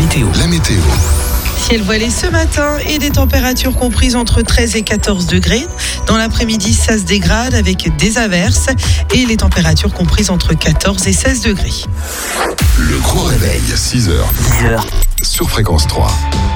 La météo. Ciel voilé ce matin et des températures comprises entre 13 et 14 degrés. Dans l'après-midi, ça se dégrade avec des averses et les températures comprises entre 14 et 16 degrés. Le gros réveil, 6h. Sur Fréquence 3.